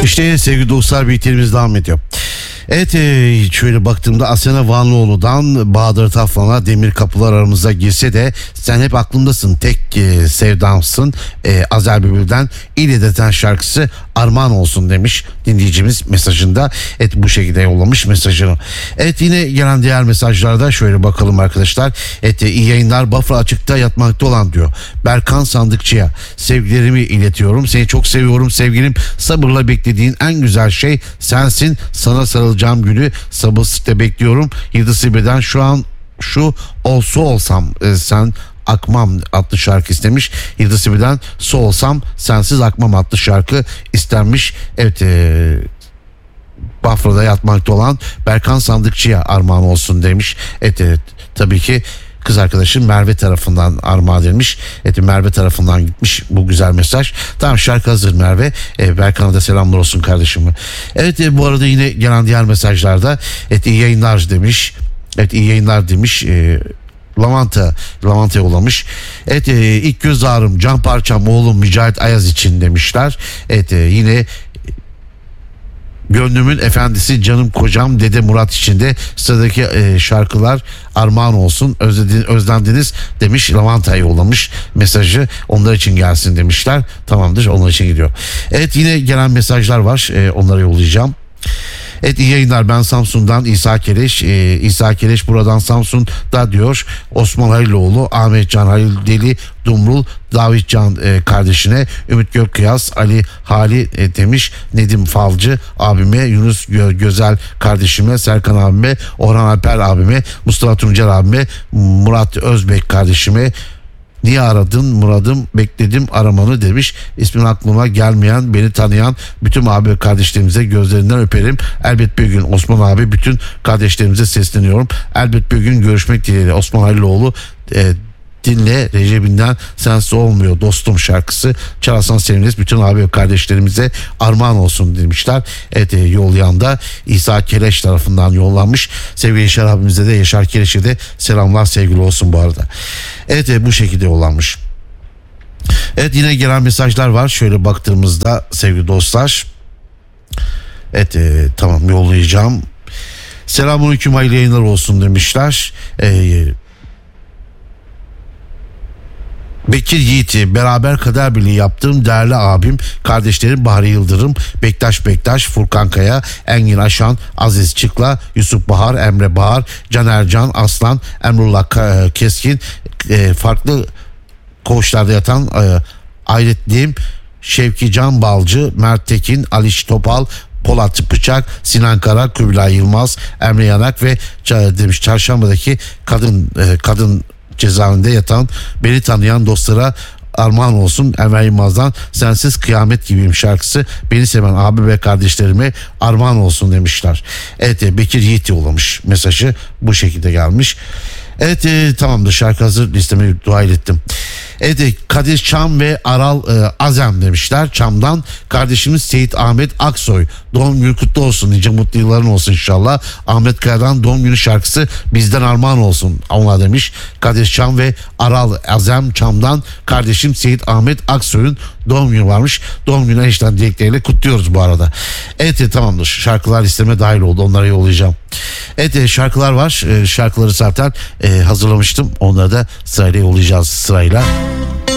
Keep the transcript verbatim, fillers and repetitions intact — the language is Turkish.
İşte sevgili dostlar, birlikteliğimiz devam ediyor. Evet, e, şöyle baktığımda Asena Vanlıoğlu'dan Bahadır Taflan'a demir kapılar aramıza girse de sen hep aklımdasın, tek e, sevdamsın. E, Azer Bülbül'den İl Deten şarkısı armağan olsun demiş dinleyicimiz mesajında. Evet, bu şekilde yollamış mesajını. Evet, yine gelen diğer mesajlarda şöyle bakalım arkadaşlar. Evet, iyi yayınlar. Bafra açıkta yatmakta olan diyor Berkan Sandıkçı'ya sevgilerimi iletiyorum. Seni çok seviyorum sevgilim. Sabırla beklediğin en güzel şey sensin. Sana sarılacağım günü sabırsızlıkla bekliyorum. Yıldız Silbe'den şu an şu olsa olsam e, sen akmam adlı şarkı istemiş. Yıldız Silbe'den su olsam sensiz akmam adlı şarkı istenmiş. Evet, e, Bafra'da yatmakta olan Berkan Sandıkçı'ya armağan olsun demiş. Evet, evet tabii ki kız arkadaşım Merve tarafından armağan edilmiş. Evet, Merve tarafından gitmiş bu güzel mesaj. Tamam, şarkı hazır Merve. E, Berkan'a da selamlar olsun kardeşim. Evet, e, bu arada yine gelen diğer mesajlarda evet, iyi yayınlar demiş. Evet, iyi yayınlar demiş. E, Lavanta, Lavanta yollamış. Evet, e, ilk göz ağrım, can parçam oğlum Mücahit Ayaz için demişler. Evet, e, yine gönlümün efendisi canım kocam Dede Murat için de sıradaki e, şarkılar armağan olsun. Özledin, özlendiniz demiş, Lavanta'ya yollamış mesajı. Onlar için gelsin demişler. Tamamdır, onlar için gidiyor. Evet, yine gelen mesajlar var. E, onlara yollayacağım. Evet, iyi yayınlar. Ben Samsun'dan İsa Keleş. Ee, İsa Keleş buradan Samsun'da diyor. Osman Haliloğlu, Ahmet Can Halil Deli Dumrul, David Can e, kardeşine, Ümit Gökkıyas, Ali Hali e, demiş. Nedim Falcı abime, Yunus Gö- Gözel kardeşime, Serkan abime, Orhan Alper abime, Mustafa Tuncer abime, Murat Özbek kardeşime. Niye aradın Murad'ım, bekledim aramanı demiş. İsmin aklıma gelmeyen, beni tanıyan bütün abi kardeşlerimize gözlerinden öperim. Elbet bir gün Osman abi, bütün kardeşlerimize sesleniyorum. Elbet bir gün görüşmek dileğiyle. Osman Haliloğlu e, dinle Recep'inden sensiz olmuyor dostum şarkısı çalarsan seviniriz, bütün abi ve kardeşlerimize armağan olsun demişler. Evet, e, yollayan da İsa Keleş tarafından yollanmış. Sevgili Yaşar abimize de, Yaşar Keleş'e de selamlar, sevgili olsun bu arada. Evet, e, bu şekilde yollanmış. Evet, yine gelen mesajlar var şöyle baktığımızda sevgili dostlar. Evet, e, tamam yollayacağım. Selamünaleyküm, hayırlı yayınlar olsun demişler. Eee Bekir Yiğit'i beraber kader birliği yaptığım değerli abim, kardeşlerim Bahri Yıldırım, Bektaş Bektaş, Furkan Kaya, Engin Aşan, Aziz Çıkla, Yusuf Bahar, Emre Bahar, Caner Can Aslan, Emrullah Keskin, e, farklı koğuşlarda yatan e, Ayretliğim, Şevki Can Balcı, Mert Tekin, Aliş Topal, Polat Bıçak, Sinan Kara, Kubilay Yılmaz, Emre Yanak ve demiş Çarşamba'daki kadın e, kadın cezaevinde yatan beni tanıyan dostlara armağan olsun. Enver Yılmaz'dan sensiz kıyamet gibiyim şarkısı beni seven abi ve kardeşlerime armağan olsun demişler. Evet, Bekir Yiğit yollamış mesajı, bu şekilde gelmiş. Evet, e, tamamdır, şarkı hazır, listeme dahil ettim. Evet, Kadir Çam ve Aral e, Azem demişler Çam'dan. Kardeşimiz Seyit Ahmet Aksoy, doğum günü kutlu olsun, nice mutlu yılların olsun inşallah. Ahmet Kaya'dan doğum günü şarkısı bizden armağan olsun ona demiş. Kadir Çam ve Aral Azem Çam'dan kardeşim Seyit Ahmet Aksoy'un doğum günü varmış. Doğum günü eşten dilekleriyle kutluyoruz bu arada. Evet, tamamdır, şarkılar listeme dahil oldu, onlara yollayacağım. Evet, şarkılar var, şarkıları zaten hazırlamıştım, onları da sırayla yollayacağız sırayla.